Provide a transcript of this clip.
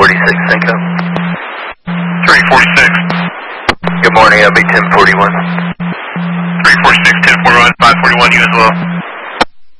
1046, sync up. 346. Good morning, I'll be 1041. 346, 1041, 541, you as well.